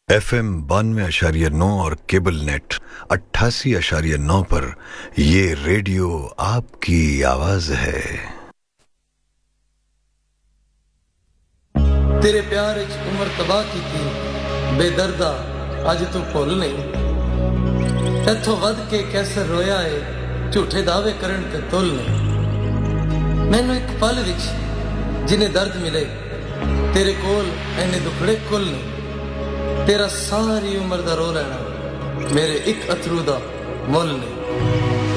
FM 92.9 और cable net 88.9 पर ये रेडियो आपकी आवाज है। तेरे प्यार च उम्र तबाह की थी बेदर्दा अज तू भुल नहीं इथों वध के कैसर रोया है झूठे दावे करन ते तुल नहीं मैनू एक पल विच जिन्हें दर्द मिले तेरे कोल ऐने दुखड़े कुल नहीं तेरा सारी उम्र दा रो लेना मेरे एक अथरू दा मुल नहीं